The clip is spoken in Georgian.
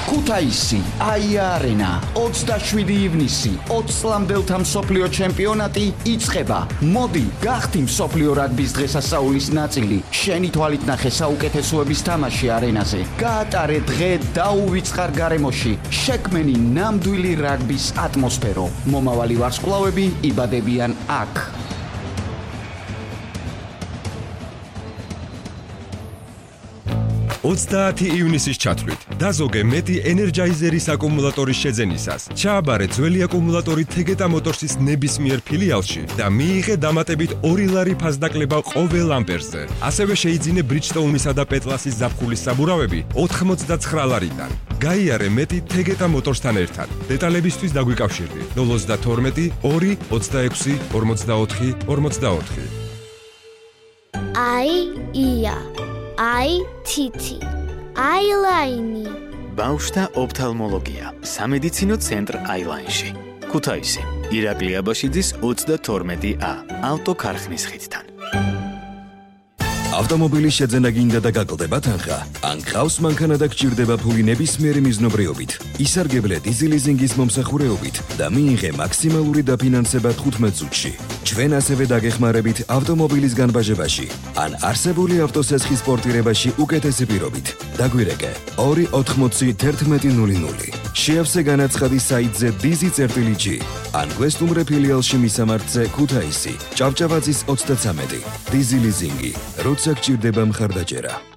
ქუთაისი, აია არენა, 27 ივნისი, 20 წლამდელთა მსოფლიო ჩემპიონატი იწყება. მოდი, გახდი მსოფლიო რაგბის დღესასწაულის ნაწილი. შენი თვალით ნახე საუკეთესოების თამაში არენაზე. გაატარე დღე დაუვიწყარ გარემოში. შექმენი ნამდვილი რაგბის ატმოსფერო. მომავალი ვარსკვლავები იბადებიან აქ. ივნისის ჩათვლით დაზოგე მეტი ენერჯაიზერის აკუმულატორის შეძენისას. ჩააბარე ძველი აკუმულატორი თეგეტა მოტორსის ნებისმიერ ფილიალში და მიიღე დამატებით 2 ლარი ფასდაკლება ყოველ ამპერზე. ასევე შეიძინე ბრიჯსტოუნისა და პეტლასის ზაფხულის საბურავები 89 ლარიდან. გაიარე მეტი თეგეტა მოტორსთან ერთად. დეტალებისთვის დაგვიკავშირდი 032 2 26 44 44. ია IT Eyeliner ბავშვთა ოფთალმოლოგია სამედიცინო ცენტრ Eyeline-ში ქუთაისი ირაკლი აბაშიძის 32A ავტოქარხნის ხიდთან ავტომობილის შეძენა გინდა და გაკლდება თანხა ან ხავს მანქანა და გჭირდება ფული ნებისმიერი მიზნობრიობით ისარგებლე დიზელიზინგის მომსახურეობით და მიიღე მაქსიმალური დაფინანსება 15 წუთში ჩვენ ასევე დაგეხმარებით ავტომობილის განბაჟებაში ან არსებული ავტოსესხის პორტირებაში უკეთესი პირობით დაგვირეკე 2801100 შეავსე განაცხადი საიტზე dizi.g ან გვესტუმრე ფილიალში მისამართზე ქუთაისი ჭავჭავაძის 33 დიზელიზინგი როცა გჭირდება მხარდაჭერა